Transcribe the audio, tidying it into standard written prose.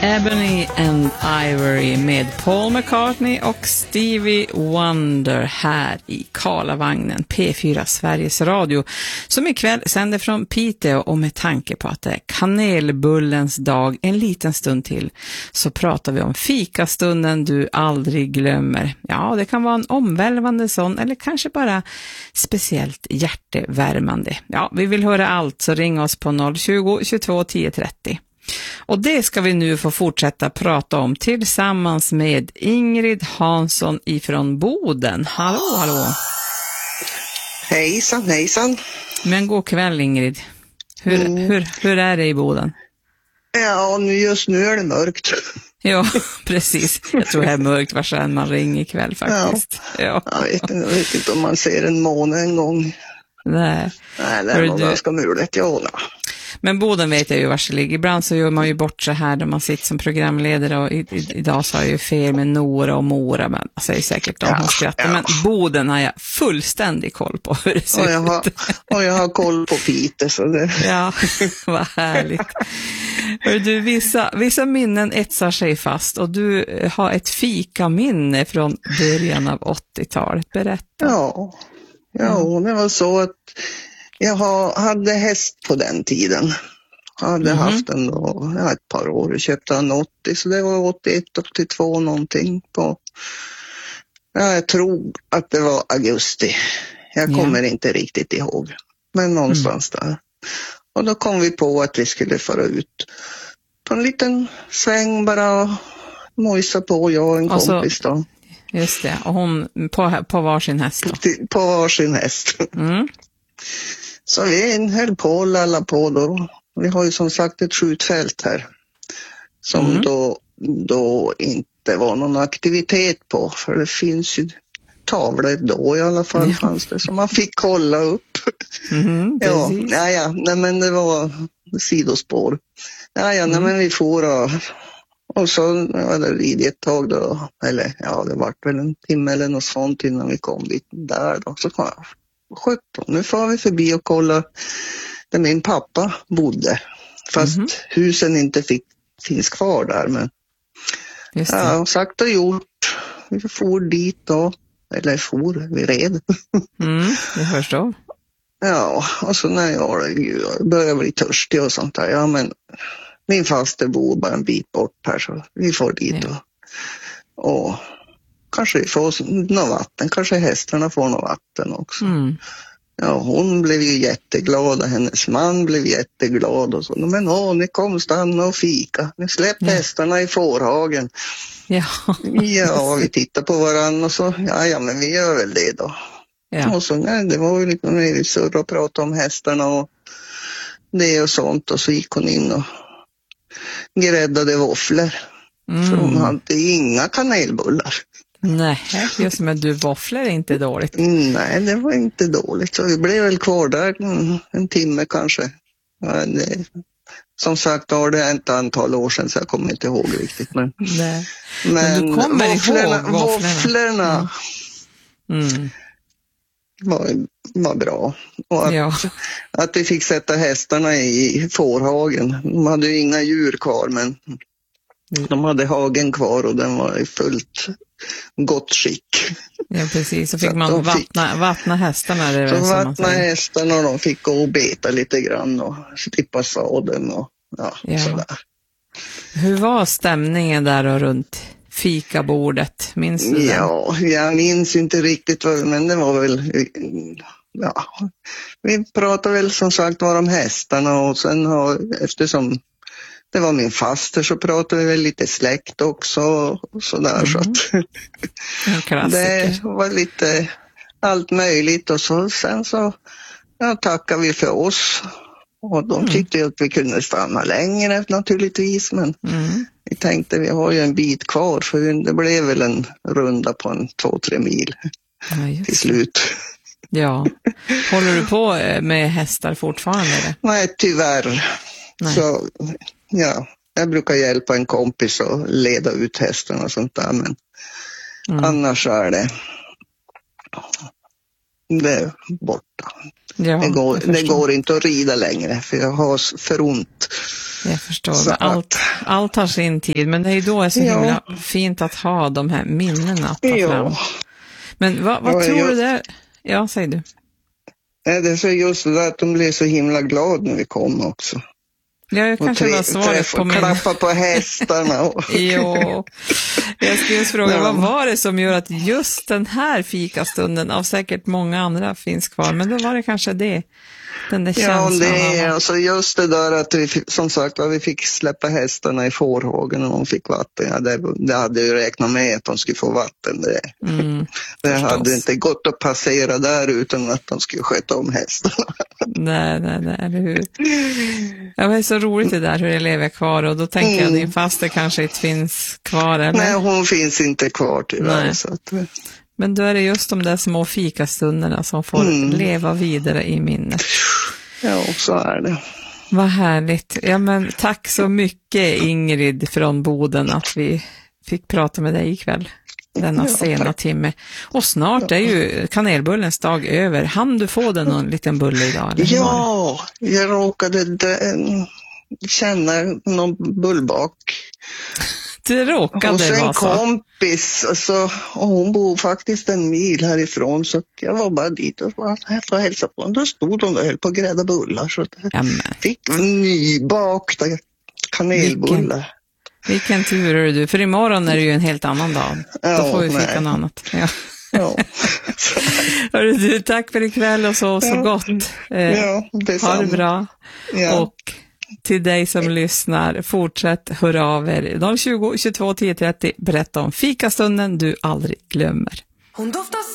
Ebony and Ivory med Paul McCartney och Stevie Wonder här i Karlavagnen, P4 Sveriges Radio, som ikväll sänder från Piteå. Och med tanke på att det är kanelbullens dag en liten stund till, så pratar vi om fikastunden du aldrig glömmer. Ja, det kan vara en omvälvande sån, eller kanske bara speciellt hjärtevärmande. Ja, vi vill höra allt, så ring oss på 020 22 10 30. Och det ska vi nu få fortsätta prata om tillsammans med Ingrid Hansson ifrån Boden. Hallå, hallå. Hejsan, hejsan. Men god kväll, Ingrid. Hur är det i Boden? Ja, just nu är det mörkt. Ja, precis. Jag tror det är mörkt var sedan man ringer ikväll faktiskt. Ja. Jag vet inte om man ser en måne en gång. Nej, det är nog ganska muligt, ja. Men Boden vet jag ju var det ligger. Ibland så gör man ju bort så här när man sitter som programledare, och idag så har jag ju fel med Nora och Mora, men jag säger säkert de som skrattar. Ja. Men Boden har jag fullständig koll på hur det ser ut. Och jag har koll på Pite, så det... Ja, vad härligt. Du, vissa minnen etsar sig fast, och du har ett fikaminne från början av 80-talet. Berätta. Ja, det var så att jag hade häst på den tiden. Jag hade haft den då, ett par år. Jag köpte den 80, så det var 81, 82 någonting på. Jag tror att det var augusti. Jag kommer inte riktigt ihåg. Men någonstans där. Och då kom vi på att vi skulle föra ut på en liten sväng, bara mojsa på, jag och en kompis då. Just det, och hon på varsin häst då? På varsin häst. Så vi höll på och lalla på då. Vi har ju som sagt ett skjutfält här. Som då inte var någon aktivitet på. För det finns ju tavlor då i alla fall fanns det. Så man fick kolla upp. Nej, men det var sidospår. Nej, men vi får och så var det vid ett tag då. Eller det var väl en timme eller något sånt innan vi kom dit där då. Så kom jag. 17. Nu får vi förbi och kolla där min pappa bodde. Fast husen inte finns kvar där. Men sagt och gjort. Vi for dit då. Eller vi red. Jag förstår. Ja, och så när jag började bli törstig och sånt där. Ja, men min faster bor bara en bit bort här, så vi får dit och kanske vi får något vatten. Kanske hästarna får något vatten också. Ja, hon blev ju jätteglad och hennes man blev jätteglad och så. Men ni kom stanna och fika. Ni släppte hästarna i fårhagen. Ja, vi tittar på varandra och så, men vi gör väl det då. Ja. Och så, det var ju lite när vi surrade och pratade om hästarna och det och sånt. Och så gick hon in och gräddade våfflor. För hon hade inga kanelbullar. Nej, just men våfflor är inte dåligt. Nej, det var inte dåligt. Så vi blev väl kvar där en timme kanske. Som sagt var det ett antal år sedan, så jag kommer inte ihåg riktigt. Men du kommer ihåg våfflorna var bra. Och att vi fick sätta hästarna i fårhagen. De hade ju inga djur kvar, men de hade hagen kvar och den var i fullt gott skick. Ja, precis. Så fick man vattna hästarna. Så vattna hästarna och de fick gå och beta lite grann och slippa sadeln och sådär. Hur var stämningen där och runt fikabordet? Minns du det? Ja, jag minns inte riktigt men det var väl... vi pratade väl som sagt om hästarna och sen eftersom det var min faster så pratade vi väl lite släkt också och sådär. Så att det var lite allt möjligt och så sen så tackade vi för oss. Och de tyckte att vi kunde stanna längre naturligtvis, men vi tänkte vi har ju en bit kvar för det blev väl en runda på 2-3 mil till slut. Ja, håller du på med hästar fortfarande? Nej, tyvärr. Nej. Så jag brukar hjälpa en kompis och leda ut hästarna och sånt där, men annars är det det är borta. Ja, det går inte att rida längre för jag har för ont. Jag förstår. Allt har sin tid, men det är ju då så himla fint att ha de här minnena att ta fram. Men vad tror du där? Ja, säg du. Det är så just det att de blev så himla glada när vi kom också. Ja, jag kanske var svaret på min... Klappa på hästarna. Jo, jag skulle fråga, vad var det som gör att just den här fikastunden av säkert många andra finns kvar? Men då var det kanske det. Den där känslan. Ja, det är alltså just det där att vi, som sagt, vi fick släppa hästarna i fårhagen och de fick vatten. Ja, det hade ju räknat med att de skulle få vatten. Det hade inte gått att passera där utan att de skulle sköta om hästarna. Nej, eller hur? Ja, det är så roligt det där hur det lever kvar och då tänker jag din faster kanske inte finns kvar, eller? Nej, hon finns inte kvar tyvärr. Så att... Men då är det just de där små fikastunderna som får leva vidare i minnet. Ja, så är det. Vad härligt. Ja, men tack så mycket Ingrid från Boden att vi fick prata med dig ikväll. Denna sena timme. Och snart är ju kanelbullens dag över. Hann du få den någon liten bulle idag? Eller? Ja, jag råkade känna någon bullbak. Det råkade hos en vara så. kompis, och hon bor faktiskt en mil härifrån så jag var bara dit och får hälsa på honom. Då stod de och höll på att grädda bullar så fick nybakta kanelbullar. Vilken tur är du, för imorgon är det ju en helt annan dag. Då får vi fika något annat. Ja. Hörru du, tack för ikväll och så gott. Ha det bra. Ja. Och till dig som lyssnar, fortsätt höra av er. 020 22 10 30, berätta om fikastunden du aldrig glömmer.